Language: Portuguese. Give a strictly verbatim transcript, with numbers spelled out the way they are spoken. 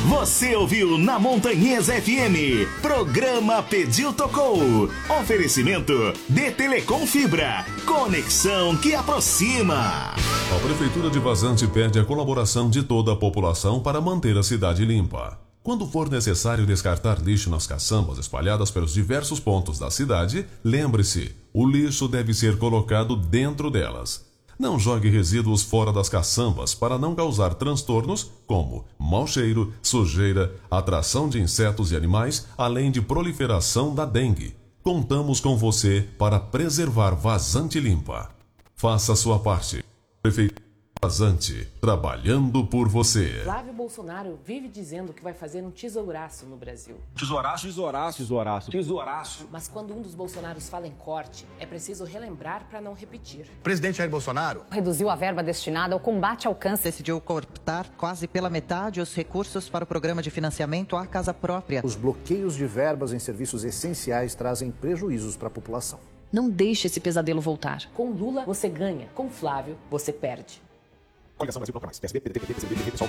Você ouviu na Montanhesa F M. Programa Pediu Tocou. Oferecimento de Telecom Fibra. Conexão que aproxima. A Prefeitura de Vazante pede a colaboração de toda a população para manter a cidade limpa. Quando for necessário descartar lixo nas caçambas espalhadas pelos diversos pontos da cidade, lembre-se, o lixo deve ser colocado dentro delas. Não jogue resíduos fora das caçambas para não causar transtornos como mau cheiro, sujeira, atração de insetos e animais, além de proliferação da dengue. Contamos com você para preservar Vazante limpa. Faça a sua parte. Prefeitura Vazante, trabalhando por você. Flávio Bolsonaro vive dizendo que vai fazer um tesouraço no Brasil. Tesouraço? Tesouraço. Tesouraço. Tesouraço. Mas quando um dos Bolsonaros fala em corte, é preciso relembrar para não repetir. O presidente Jair Bolsonaro reduziu a verba destinada ao combate ao câncer. Decidiu cortar quase pela metade os recursos para o programa de financiamento à casa própria. Os bloqueios de verbas em serviços essenciais trazem prejuízos para a população. Não deixe esse pesadelo voltar. Com Lula, você ganha. Com Flávio, você perde. Coligação Brasil Bloco Mais. P S B, P D T, P T, P C B, P D T, PSOL,